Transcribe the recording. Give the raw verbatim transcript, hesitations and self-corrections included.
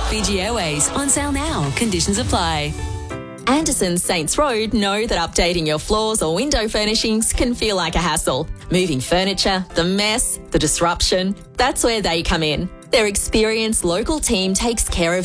Fiji Airways, on sale now. Conditions apply. Anderson Saints Road know that updating your floors or window furnishings can feel like a hassle. Moving furniture, the mess, the disruption, that's where they come in. Their experienced local team takes care of